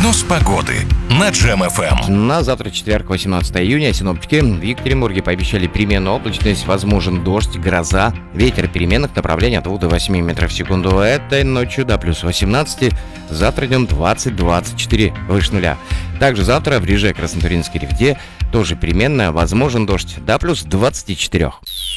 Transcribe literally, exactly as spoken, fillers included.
Прогноз погоды на Джем эф эм. На завтра, четверг, восемнадцатое июня, синоптики в Екатеринбурге пообещали переменную облачность, возможен дождь, гроза, ветер переменных направлений от двух до восьми метров в секунду. Этой ночью до плюс восемнадцати, завтра днем двадцать-двадцать четыре выше нуля. Также завтра в Реже, Краснотуринске, Ревде тоже переменная, возможен дождь до плюс двадцати четырёх.